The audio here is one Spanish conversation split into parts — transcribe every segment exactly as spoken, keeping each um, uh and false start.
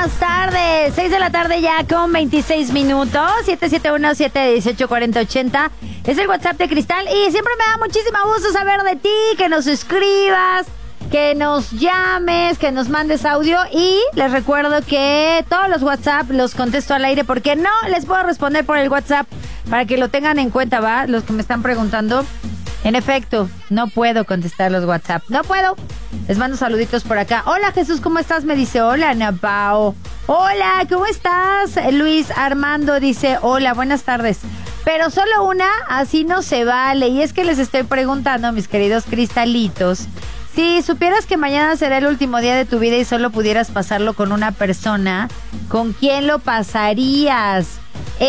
buenas tardes. seis de la tarde ya con veintiséis minutos. siete siete uno, siete uno ocho, cuatro cero ocho cero. Es el WhatsApp de Cristal. Y siempre me da muchísimo gusto saber de ti, que nos escribas, que nos llames, que nos mandes audio. Y les recuerdo que todos los WhatsApp los contesto al aire porque no les puedo responder por el WhatsApp. Para que lo tengan en cuenta, ¿va? Los que me están preguntando. En efecto, no puedo contestar los WhatsApp. No puedo. Les mando saluditos por acá. Hola, Jesús, ¿cómo estás? Me dice, hola, Napao. Hola, ¿cómo estás? Luis Armando dice, hola, buenas tardes. Pero solo una, así no se vale. Y es que les estoy preguntando, mis queridos cristalitos, si supieras que mañana será el último día de tu vida y solo pudieras pasarlo con una persona, ¿con quién lo pasarías?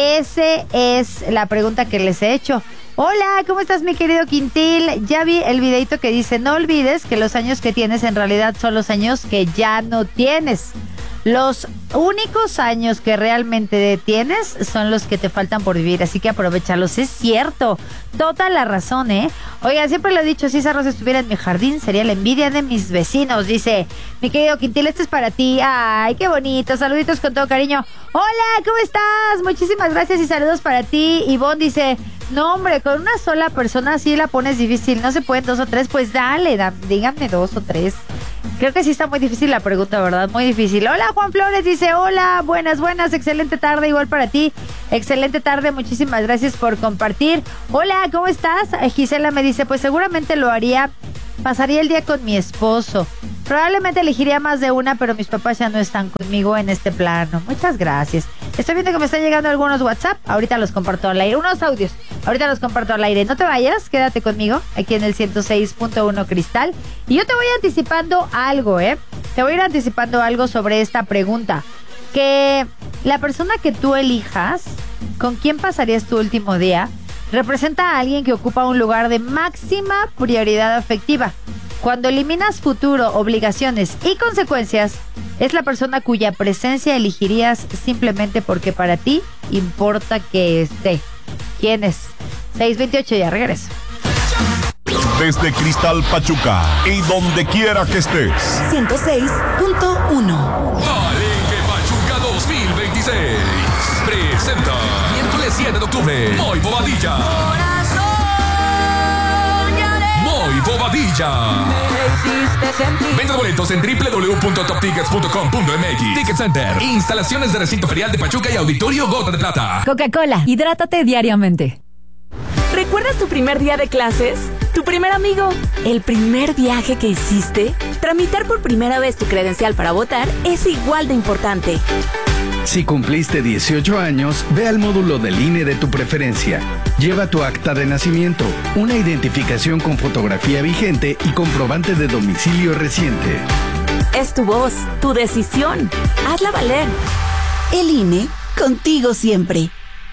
Esa es la pregunta que les he hecho. Hola, ¿cómo estás, mi querido Quintil? Ya vi el videito que dice, no olvides que los años que tienes en realidad son los años que ya no tienes. Los únicos años que realmente tienes son los que te faltan por vivir, así que aprovéchalos. Es cierto, toda la razón, ¿eh? Oiga, siempre lo he dicho, si esa rosa estuviera en mi jardín, sería la envidia de mis vecinos, dice mi querido Quintil. Este es para ti. Ay, qué bonito, saluditos con todo cariño. Hola, ¿cómo estás? Muchísimas gracias y saludos para ti. Ivonne dice, no, hombre, con una sola persona sí la pones difícil, no se pueden dos o tres, pues dale, da, díganme dos o tres. Creo que sí está muy difícil la pregunta, ¿verdad? Muy difícil. Hola, Juan Flores dice, hola, buenas, buenas, excelente tarde, igual para ti. Excelente tarde, muchísimas gracias por compartir. Hola, ¿cómo estás? Gisela me dice, pues seguramente lo haría, pasaría el día con mi esposo. Probablemente elegiría más de una, pero mis papás ya no están conmigo en este plano. Muchas gracias. Estoy viendo que me están llegando algunos WhatsApp. Ahorita los comparto al aire. Unos audios. Ahorita los comparto al aire. No te vayas, quédate conmigo aquí en el ciento seis punto uno Cristal. Y yo te voy anticipando algo, ¿eh? Te voy a ir anticipando algo sobre esta pregunta. Que la persona que tú elijas, ¿con quién pasarías tu último día? Representa a alguien que ocupa un lugar de máxima prioridad afectiva. Cuando eliminas futuro, obligaciones y consecuencias, es la persona cuya presencia elegirías simplemente porque para ti importa que esté. ¿Quién es? seis veintiocho, ya regreso. Desde Cristal Pachuca y donde quiera que estés. ciento seis punto uno. Palenque Pachuca dos mil veintiséis presenta miércoles siete de octubre Moy Bobadilla. Moy Bobadilla. Venta boletos en doble u doble u doble u punto top tickets punto com punto m x. Ticket Center. Instalaciones de recinto ferial de Pachuca y Auditorio Gota de Plata. Coca-Cola. Hidrátate diariamente. ¿Recuerdas tu primer día de clases? ¿Tu primer amigo? ¿El primer viaje que hiciste? Tramitar por primera vez tu credencial para votar es igual de importante. Si cumpliste dieciocho años, ve al módulo del I N E de tu preferencia. Lleva tu acta de nacimiento, una identificación con fotografía vigente y comprobante de domicilio reciente. Es tu voz, tu decisión. Hazla valer. El I N E, contigo siempre.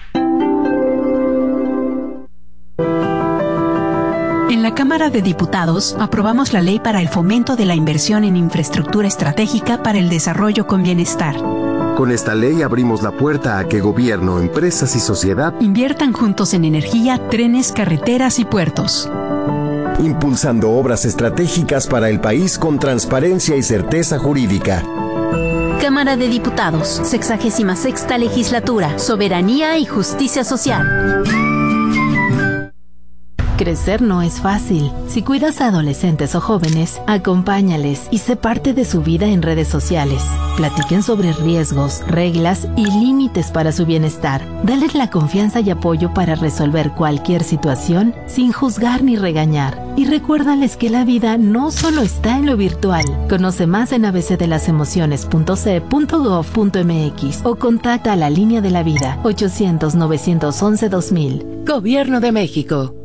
En la Cámara de Diputados aprobamos la ley para el fomento de la inversión en infraestructura estratégica para el desarrollo con bienestar. Con esta ley abrimos la puerta a que gobierno, empresas y sociedad inviertan juntos en energía, trenes, carreteras y puertos. Impulsando obras estratégicas para el país con transparencia y certeza jurídica. Cámara de Diputados, sexagésima sexta legislatura, soberanía y justicia social. Crecer no es fácil. Si cuidas a adolescentes o jóvenes, acompáñales y sé parte de su vida en redes sociales. Platiquen sobre riesgos, reglas y límites para su bienestar. Dales la confianza y apoyo para resolver cualquier situación sin juzgar ni regañar. Y recuérdales que la vida no solo está en lo virtual. Conoce más en a b c de las emociones punto c e punto gov punto m x o contacta a la línea de la vida ochocientos, novecientos once, dos mil. Gobierno de México.